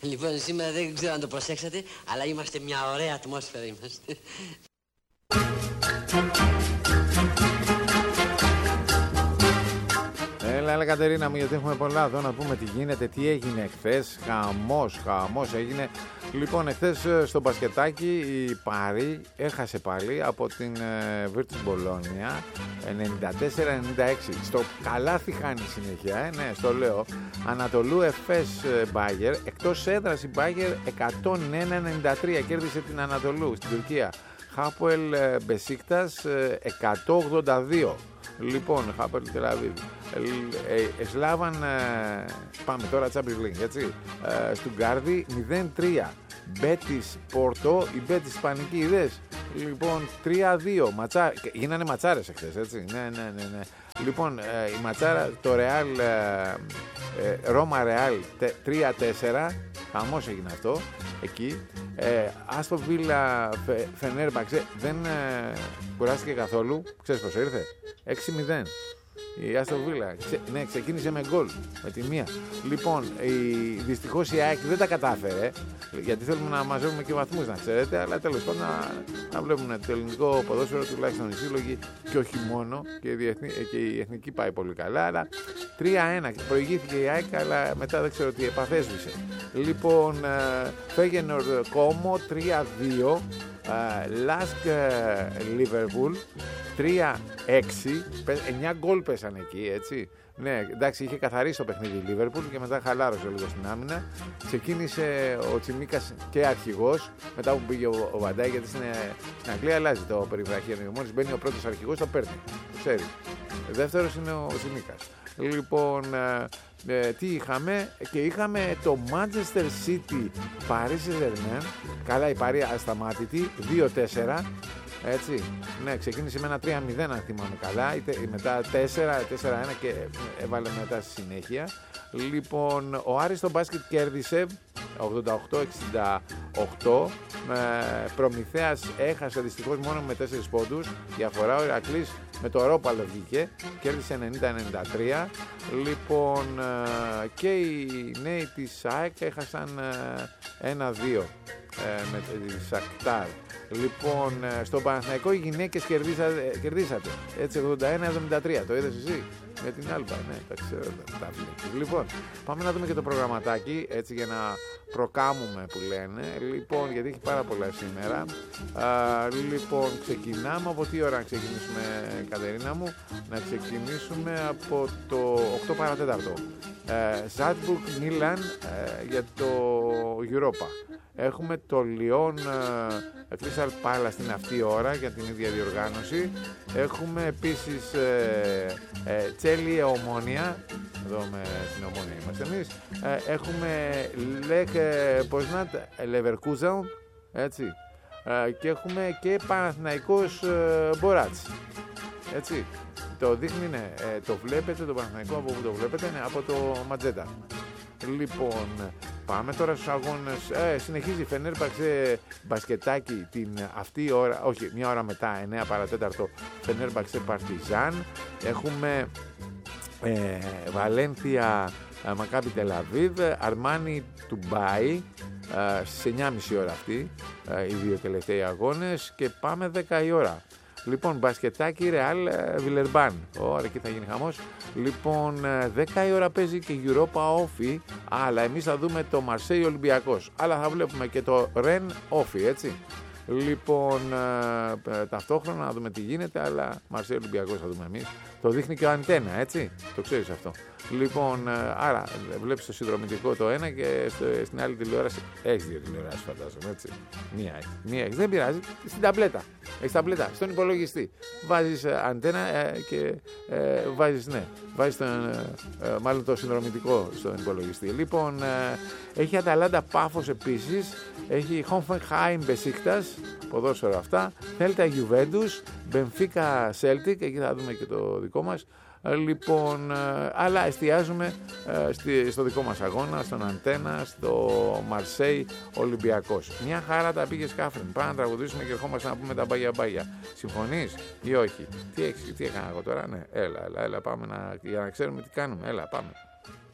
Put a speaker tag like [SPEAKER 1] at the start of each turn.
[SPEAKER 1] Λοιπόν, σήμερα δεν ξέρω αν το προσέξατε, αλλά είμαστε μια ωραία ατμόσφαιρα είμαστε.
[SPEAKER 2] Έλα Κατερίνα μου, γιατί έχουμε πολλά εδώ να πούμε τι γίνεται, τι έγινε εχθές. Χαμός έγινε. Λοιπόν, εχθές στο μπασκετάκι η Πάρη έχασε πάλι από την Virtus Bologna 94-96. Στο καλάθι χάνει συνέχεια, ναι, στο λέω. Ανατολού Εφές Μπάγερ, εκτός έδρας η Μπάγερ 101-93, κέρδισε την Ανατολού στην Τουρκία. Χάποελ Μπεσίκτας 182. Λοιπόν, Χάπελ Τελαβίβ. Σλάβαν, πάμε τώρα Champions League, έτσι. Στουγκάρδη 0-3. Μπέτις Πόρτο, η Μπέτις Ισπανική, είδες. Λοιπόν, 3-2. Γίνανε ματσάρες εχθές, έτσι. Ναι. Λοιπόν, η ματσάρα, το Ρεάλ, Ρώμα Ρεάλ 3-4. Χαμός έγινε αυτό εκεί. Άστο Βίλα Φενέρμπαξε δεν κουράστηκε καθόλου. Ξέρεις πώς ήρθε? 6-0. Η Άστο Βίλα ξεκίνησε με γκολ, με τη μία. Λοιπόν, δυστυχώς η ΑΕΚ δεν τα κατάφερε, γιατί θέλουμε να μαζεύουμε και βαθμούς, να ξέρετε, αλλά τέλος πάντων να βλέπουμε το ελληνικό ποδόσφαιρο, τουλάχιστον οι σύλλογοι, και όχι μόνο, και η εθνική πάει πολύ καλά, αλλά 3-1 προηγήθηκε η ΑΕΚ, αλλά μετά δεν ξέρω τι επαθέσβησε. Λοιπόν, Φέγενορ Κόμο 3-2, Λάσκ Λίβερπουλ 3-6, 9 γκολ πέσανε εκεί, έτσι. Ναι, εντάξει, είχε καθαρίσει το παιχνίδι η Λίβερπουλ και μετά χαλάρωσε λίγο στην άμυνα. Ξεκίνησε ο Τσιμίκας και αρχηγός, μετά που πήγε ο Βαντάι, γιατί στην Αγγλία αλλάζει το περιβραχείο. Μόλις μπαίνει ο πρώτος αρχηγός, το παίρνει. Το ξέρει. Δεύτερος είναι ο Τσιμίκας. Λοιπόν, τι είχαμε? Και είχαμε το Manchester City Paris Saint-Germain. Καλά, η Παρί ασταμάτητη 2-4. Έτσι, ναι, ξεκίνησε με ένα 3-0 αν θυμάμαι καλά, μετά 4-1 και έβαλε μετά στη συνέχεια. Λοιπόν, ο Άρης στο μπάσκετ κέρδισε 88-68. Προμηθέας έχασε δυστυχώς μόνο με 4 πόντους διαφορά. Ο Ηρακλής με το Ρόπαλο βγήκε, κέρδισε 90-93. Λοιπόν, και οι νέοι της ΑΕΚ έχασαν 1-2 με τη Σακτάρ. Λοιπόν, στον Παναθηναϊκό οι γυναίκες κερδίσατε, έτσι, 81-73. Το είδες εσύ? Με την Άλμπα, ναι, τα ξέρω τα βλέπεις. Λοιπόν, πάμε να δούμε και το προγραμματάκι, έτσι, για να προκάμουμε που λένε. Λοιπόν, γιατί έχει πάρα πολλά σήμερα. Λοιπόν, ξεκινάμε από τι ώρα να ξεκινήσουμε, Κατερίνα μου? Να ξεκινήσουμε από το 8 παρατέταρτο. Ζάλτσμπουργκ Μίλαν για το Europa. Έχουμε το Λιόν Crystal Palace στην αυτή ώρα για την ίδια διοργάνωση. Έχουμε επίσης Τσέλι Ομόνια, εδώ με την Ομόνια είμαστε εμείς. Έχουμε Λεχ Ποσνάτ Leverkusen, έτσι. Και έχουμε και Παναθηναϊκός Μποράτς, έτσι. Το δείχνει, ναι, το βλέπετε, το Παναθηναϊκό από που το βλέπετε, ναι, από το Ματζέτα. Λοιπόν, πάμε τώρα στους αγώνες. Συνεχίζει η Φενέρμπαξε μπασκετάκι την αυτή ώρα, όχι, μια ώρα μετά, 9 παρατέταρτο, Φενέρμπαξε Παρτιζάν. Έχουμε Βαλένθια Μακάμπι Τελαβίβ, Αρμάνι Τουμπάι, στις 9.30 ώρα αυτή, οι δύο τελευταίοι αγώνες, και πάμε 10 η ώρα. Λοιπόν, μπασκετάκι Ρεάλ Βιλερμπάν. Ωραία, εκεί θα γίνει χαμός. Λοιπόν, 10 η ώρα παίζει και Europa Όφι. Αλλά εμείς θα δούμε το Μαρσέη Ολυμπιακός. Αλλά θα βλέπουμε και το Ρεν Όφι, έτσι. Λοιπόν, ταυτόχρονα να δούμε τι γίνεται. Αλλά Μαρσέη Ολυμπιακός θα δούμε εμείς. Το δείχνει και ο Αντένα, έτσι. Το ξέρεις αυτό. Λοιπόν, άρα βλέπεις το συνδρομητικό το ένα και στην άλλη τηλεόραση. Έχεις δύο τηλεοράσεις, φαντάζομαι, έτσι. Μία έχεις. Δεν πειράζει. Στην ταμπλέτα. Έχεις ταμπλέτα. Στον υπολογιστή. Βάζεις αντένα και βάζεις, ναι. Βάζεις μάλλον το συνδρομητικό στον υπολογιστή. Λοιπόν, έχει Αταλάντα Πάφος επίσης. Έχει Hoffenheim Besiktas, ποδόσφαιρο αυτά. Θέλτα Juventus, Benfica Celtic, εκεί θα δούμε και το δικό μας. Λοιπόν, αλλά εστιάζουμε στο δικό μας αγώνα, στον Αντένα, στο Μαρσέη Ολυμπιακός. Μια χαρά τα πήγες, Κάφριν. Πάμε να τραγουδήσουμε και ερχόμαστε να πούμε τα μπάγια. Συμφωνείς ή όχι? Τι έκανα εγώ τώρα? Ναι, έλα, πάμε για να ξέρουμε τι κάνουμε. Έλα, πάμε.